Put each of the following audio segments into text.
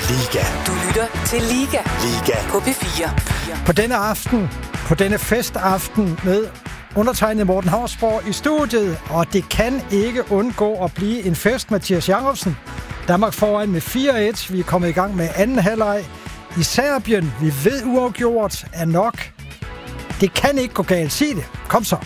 Liga. Du lytter til Liga. Liga. På P4. På denne aften, på denne festaften med undertegnet Morten Hausborg i studiet, og det kan ikke undgå at blive en fest, Mathias Jacobsen. Danmark foran med 4-1. Vi er kommet i gang med anden halvleg i Serbien. Vi ved uafgjort er nok. Det kan ikke gå galt. Sig det. Kom så.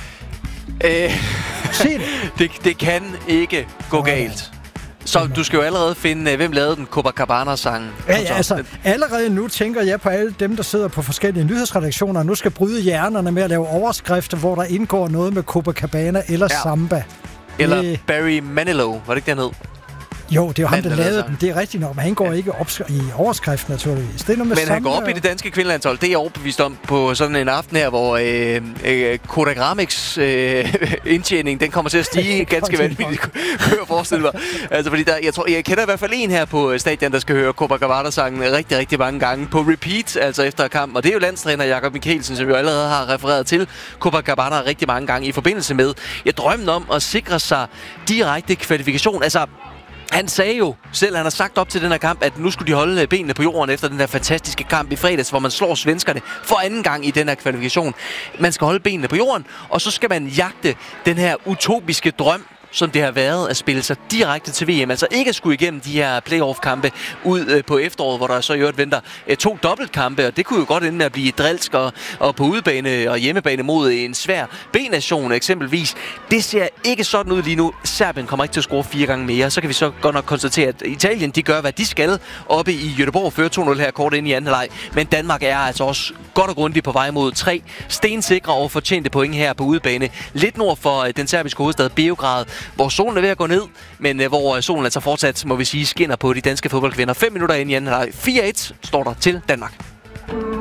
Sig det. Det kan ikke gå galt. Så du skal jo allerede finde, hvem lavede den Copacabana-sangen. Ja, altså, allerede nu tænker jeg på alle dem, der sidder på forskellige nyhedsredaktioner, og nu skal bryde hjernerne med at lave overskrifter, hvor der indgår noget med Copacabana eller samba. Eller Barry Manilow, var det ikke den hed? Jo, det er jo ham, der lavede den. Det er rigtigt nok, men han går ikke i overskriften, naturligvis. Det er noget med men han går op i det danske kvindelandshold. Det er jeg overbevist om på sådan en aften her, hvor Kodak Ramix indtjening, den kommer til at stige ganske vanvittigt, kunne jeg forestille mig. Altså, fordi jeg kender i hvert fald en her på stadion, der skal høre Copacabana-sangen rigtig, rigtig mange gange på repeat, altså efter kampen. Og det er jo landstræner Jakob Mikkelsen, som jo allerede har refereret til Copacabana rigtig mange gange i forbindelse med drømmen om at sikre sig direkte kvalifikation. Altså, han sagde jo selv, han har sagt op til den her kamp, at nu skulle de holde benene på jorden efter den her fantastiske kamp i fredags, hvor man slår svenskerne for anden gang i den her kvalifikation. Man skal holde benene på jorden, og så skal man jagte den her utopiske drøm, som det har været at spille sig direkte til VM. Altså ikke at skulle igennem de her playoff-kampe ud på efteråret, hvor der så i øvrigt venter 2 dobbeltkampe, og det kunne jo godt ende med at blive drilsk og på udebane og hjemmebane mod en svær B-nation eksempelvis. Det ser ikke sådan ud lige nu. Serbien kommer ikke til at score 4 gange mere. Så kan vi så godt nok konstatere, at Italien de gør, hvad de skal oppe i Göteborg, fører 2-0 her kort ind i anden halvleg. Men Danmark er altså også godt og grundigt på vej mod 3 stensikre og fortjente point her på udebane. Lidt nord for den serbiske hovedstad Beograd, hvor solen er ved at gå ned, men hvor solen altså fortsat, må vi sige, skinner på de danske fodboldkvinder. 5 minutter ind i anden halvleg. 4-1 står der til Danmark.